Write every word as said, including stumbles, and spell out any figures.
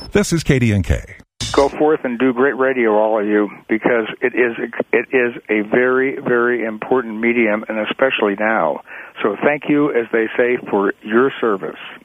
This is K D N K. Go forth and do great radio, all of you, because it is it is a very, very important medium, and especially now. So thank you, as they say, for your service.